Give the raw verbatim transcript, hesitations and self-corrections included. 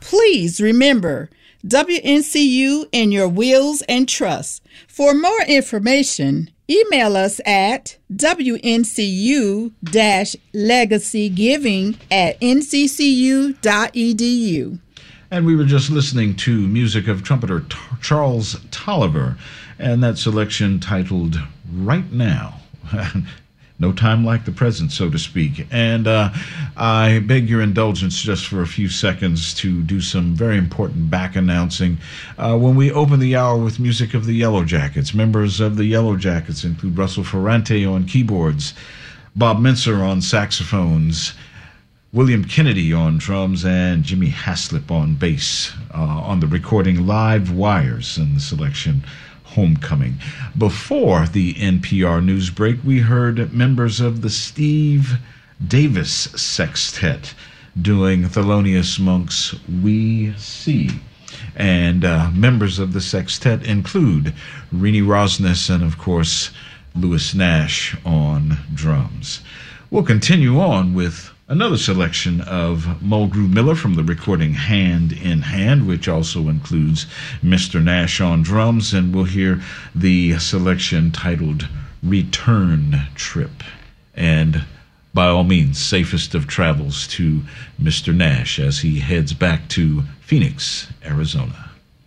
Please remember W N C U in your wills and trusts. For more information, email us at W N C U legacy giving at N C C U dot E D U. And we were just listening to music of trumpeter T- Charles Tolliver, and that selection titled Right Now. No time like the present, so to speak. And uh, I beg your indulgence just for a few seconds to do some very important back announcing. Uh, when we open the hour with music of the Yellow Jackets, members of the Yellow Jackets include Russell Ferrante on keyboards, Bob Mincer on saxophones, William Kennedy on drums, and Jimmy Haslip on bass. Uh, on the recording, Live Wires, in the selection Homecoming. Before the N P R news break, we heard members of the Steve Davis Sextet doing Thelonious Monk's We See. And uh, members of the sextet include Renee Rosnes and, of course, Louis Nash on drums. We'll continue on with another selection of Mulgrew Miller from the recording Hand in Hand, which also includes Mister Nash on drums, and we'll hear the selection titled Return Trip. And by all means, safest of travels to Mister Nash as he heads back to Phoenix, Arizona.